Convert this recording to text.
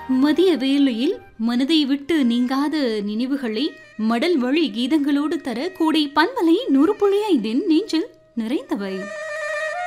மதிய வேளையில் மனதை விட்டு நீங்காத நினைவுகளை மடல் வழி கீதங்களோடு தர கூடை பன்மலை 100.5 நெஞ்சில் நிறைந்தவை.